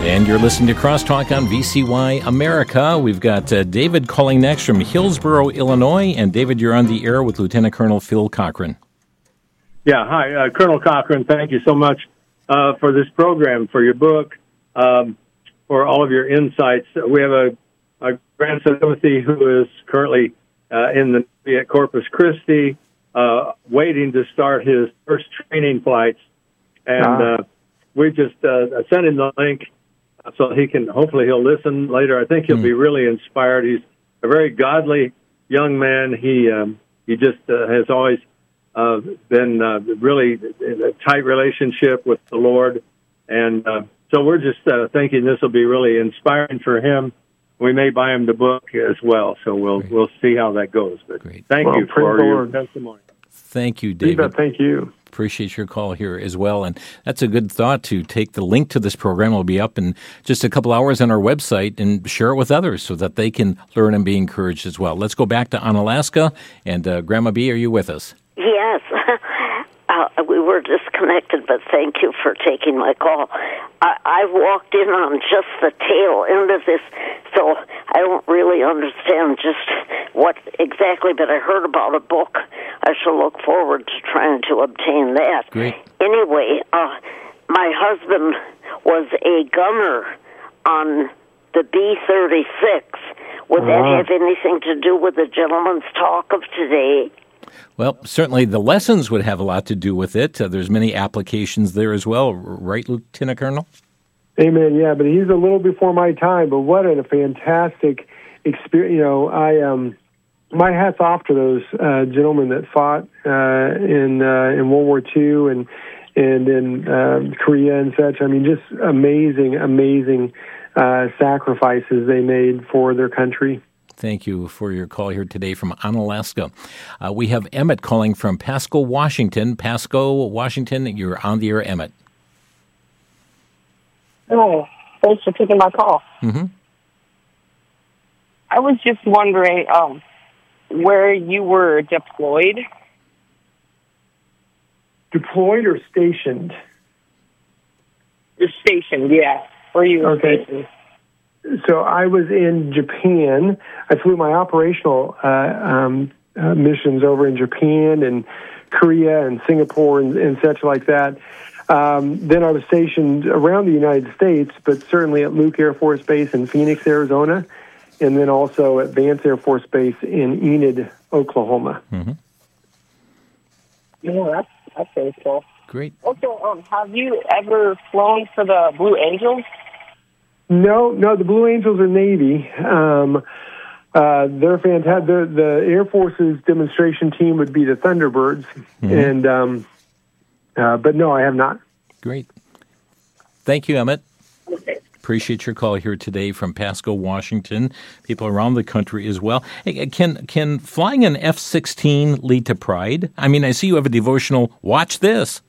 And you're listening to Crosstalk on VCY America. We've got David calling next from Hillsboro, Illinois. And David, you're on the air with Lieutenant Colonel Phil Cochran. Yeah, hi, Colonel Cochran. Thank you so much for this program, for your book, for all of your insights. We have a grandson, Timothy, who is currently in the Navy at Corpus Christi, waiting to start his first training flights. And we just sent him the link so hopefully he'll listen later. I think he'll be really inspired. He's a very godly young man. He just has always been really in a tight relationship with the Lord. And so we're just thinking this will be really inspiring for him. We may buy him the book as well, so we'll see how that goes. But thank you for your testimony. Thank you, David. Thank you. Appreciate your call here as well. And that's a good thought to take the link to this program. It'll be up in just a couple hours on our website and share it with others so that they can learn and be encouraged as well. Let's go back to Onalaska. And Grandma B, are you with us? Yes. We were disconnected, but thank you for taking my call. I walked in on just the tail end of this, so I don't really understand just what exactly, but I heard about a book. I shall look forward to trying to obtain that. Great. Anyway, my husband was a gunner on the B-36. Would that have anything to do with the gentleman's talk of today? Well, certainly the lessons would have a lot to do with it. There's many applications there as well, right, Lieutenant Colonel? Amen, yeah, but he's a little before my time, but what a fantastic experience. You know, my hat's off to those gentlemen that fought in World War II and in Korea and such. I mean, just amazing sacrifices they made for their country. Thank you for your call here today from Onalaska. We have Emmett calling from Pasco, Washington. Pasco, Washington, you're on the air, Emmett. Oh, thanks for taking my call. Mm-hmm. I was just wondering where you were deployed. Deployed or stationed? You're stationed, yeah. Where you were stationed. So I was in Japan. I flew my operational missions over in Japan and Korea and Singapore and such like that. Then I was stationed around the United States, but certainly at Luke Air Force Base in Phoenix, Arizona, and then also at Vance Air Force Base in Enid, Oklahoma. Mm-hmm. Yeah, that's very cool. Great. Also, have you ever flown for the Blue Angels? No, the Blue Angels are Navy. They're fantastic. The Air Force's demonstration team would be the Thunderbirds, and but no, I have not. Great. Thank you, Emmett. Okay. Appreciate your call here today from Pasco, Washington. People around the country as well. Hey, can flying an F-16 lead to pride? I mean, I see you have a devotional. Watch this.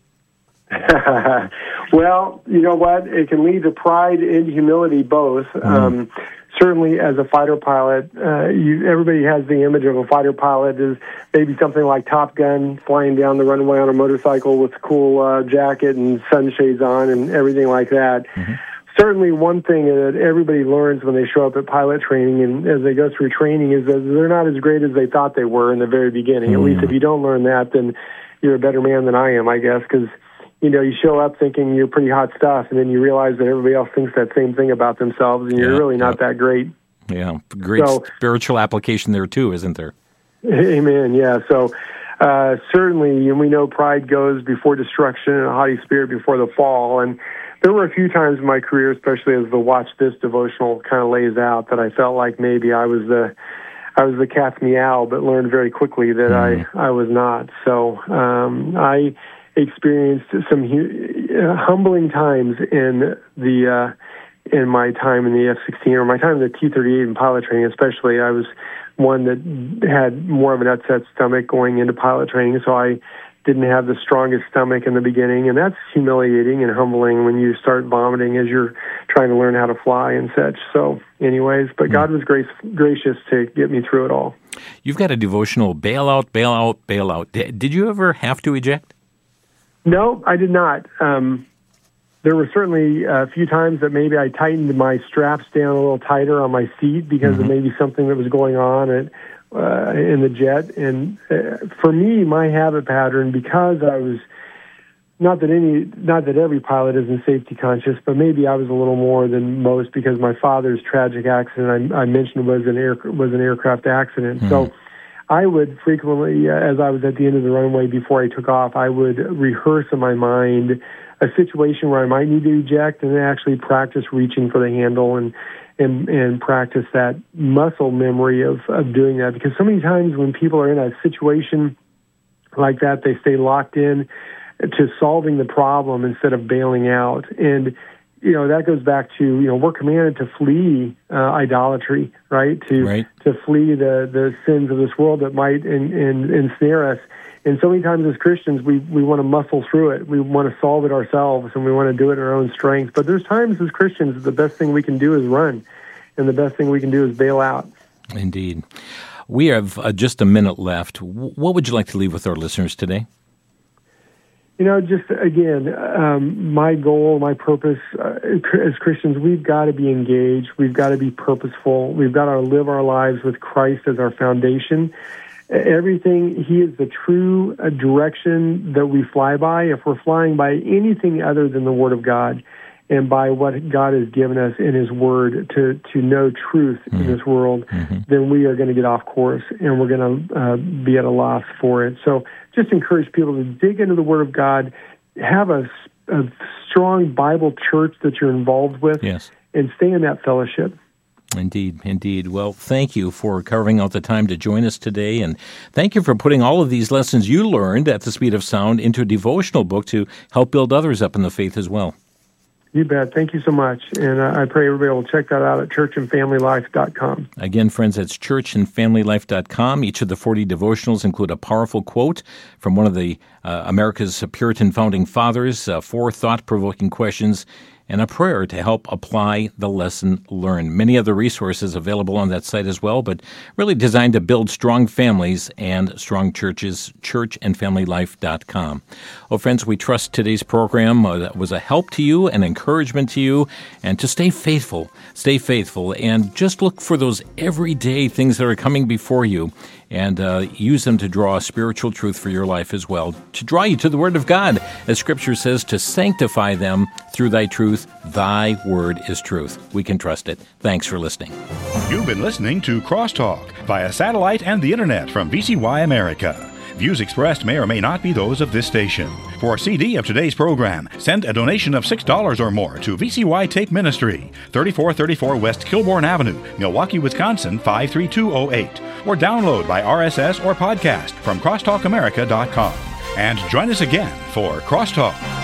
Well, you know what? It can lead to pride and humility both. Certainly, as a fighter pilot, everybody has the image of a fighter pilot as maybe something like Top Gun, flying down the runway on a motorcycle with a cool jacket and sunshades on and everything like that. Mm-hmm. Certainly, one thing that everybody learns when they show up at pilot training and as they go through training is that they're not as great as they thought they were in the very beginning. At least if you don't learn that, then you're a better man than I am, I guess, because you know, you show up thinking you're pretty hot stuff, and then you realize that everybody else thinks that same thing about themselves, and you're really not that great. Yeah, great spiritual application there, too, isn't there? Amen, yeah. So certainly, and we know pride goes before destruction and a haughty spirit before the fall. And there were a few times in my career, especially as the Watch This devotional kind of lays out, that I felt like maybe I was the cat's meow, but learned very quickly that I was not. So I experienced some humbling times in my time in the F-16 or my time in the T-38 in pilot training. Especially, I was one that had more of an upset stomach going into pilot training, so I didn't have the strongest stomach in the beginning, and that's humiliating and humbling when you start vomiting as you're trying to learn how to fly and such. So, anyways, but God was gracious to get me through it all. You've got a devotional, bail out, bail out, bail out. Did you ever have to eject? No, I did not. there were certainly a few times that maybe I tightened my straps down a little tighter on my seat because of maybe something that was going on in the jet. And for me, my habit pattern, because I was not that every pilot isn't safety conscious, but maybe I was a little more than most because my father's tragic accident I mentioned was an aircraft accident. So I would frequently, as I was at the end of the runway before I took off, I would rehearse in my mind a situation where I might need to eject, and then actually practice reaching for the handle and practice that muscle memory of doing that. Because so many times when people are in a situation like that, they stay locked in to solving the problem instead of bailing out. And, that goes back to, we're commanded to flee idolatry, right? To flee the sins of this world that might ensnare us. And so many times as Christians, we want to muscle through it. We want to solve it ourselves, and we want to do it in our own strength. But there's times as Christians that the best thing we can do is run, and the best thing we can do is bail out. Indeed. We have just a minute left. What would you like to leave with our listeners today? Just again, my goal, my purpose as Christians, we've got to be engaged. We've got to be purposeful. We've got to live our lives with Christ as our foundation. Everything, He is the true direction that we fly by. If we're flying by anything other than the Word of God and by what God has given us in His Word to know truth in this world, then we are going to get off course, and we're going to be at a loss for it. So just encourage people to dig into the Word of God, have a strong Bible church that you're involved with, and stay in that fellowship. Indeed. Well, thank you for carving out the time to join us today, and thank you for putting all of these lessons you learned at the Speed of Sound into a devotional book to help build others up in the faith as well. You bet. Thank you so much. And I pray everybody will check that out at churchandfamilylife.com. Again, friends, that's churchandfamilylife.com. Each of the 40 devotionals include a powerful quote from one of the America's Puritan founding fathers, 4 thought-provoking questions, and a prayer to help apply the lesson learned. Many other resources available on that site as well, but really designed to build strong families and strong churches, churchandfamilylife.com. Well, friends, we trust today's program was a help to you, an encouragement to you, and to stay faithful, and just look for those everyday things that are coming before you, and use them to draw a spiritual truth for your life as well, to draw you to the Word of God, as Scripture says, to sanctify them through thy truth. Thy word is truth. We can trust it. Thanks for listening. You've been listening to Crosstalk via satellite and the Internet from VCY America. Views expressed may or may not be those of this station. For a CD of today's program, send a donation of $6 or more to VCY Tape Ministry, 3434 West Kilbourne Avenue, Milwaukee, Wisconsin, 53208. Or download by RSS or podcast from crosstalkamerica.com. And join us again for Crosstalk.